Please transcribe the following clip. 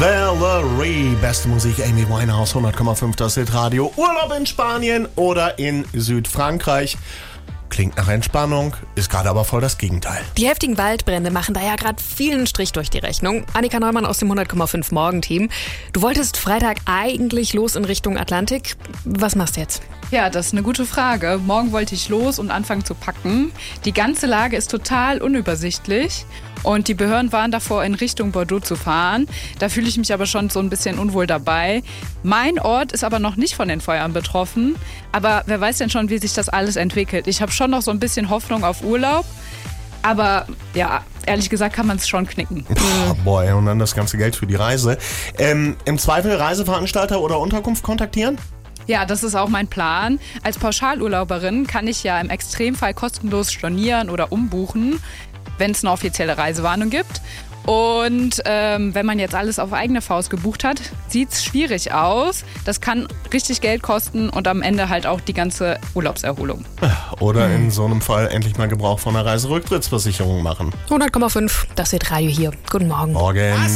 Valerie, beste Musik, Amy Winehouse, 100,5 das Hitradio. Urlaub in Spanien oder in Südfrankreich. Klingt nach Entspannung, ist gerade aber voll das Gegenteil. Die heftigen Waldbrände machen da ja gerade vielen Strich durch die Rechnung. Annika Neumann aus dem 100,5 Morgenteam. Du wolltest Freitag eigentlich los in Richtung Atlantik. Was machst du jetzt? Ja, das ist eine gute Frage. Morgen wollte ich los und anfangen zu packen. Die ganze Lage ist total unübersichtlich. Und die Behörden waren davor, in Richtung Bordeaux zu fahren. Da fühle ich mich aber schon so ein bisschen unwohl dabei. Mein Ort ist aber noch nicht von den Feuern betroffen. Aber wer weiß denn schon, wie sich das alles entwickelt. Ich habe schon noch so ein bisschen Hoffnung auf Urlaub. Aber ja, ehrlich gesagt kann man es schon knicken. Boah, und dann das ganze Geld für die Reise. Im Zweifel Reiseveranstalter oder Unterkunft kontaktieren? Ja, das ist auch mein Plan. Als Pauschalurlauberin kann ich ja im Extremfall kostenlos stornieren oder umbuchen, wenn es eine offizielle Reisewarnung gibt. Und wenn man jetzt alles auf eigene Faust gebucht hat, sieht es schwierig aus. Das kann richtig Geld kosten und am Ende halt auch die ganze Urlaubserholung. Oder in so einem Fall endlich mal Gebrauch von einer Reiserücktrittsversicherung machen. 100,5 das Hitradio hier. Guten Morgen. Morgen.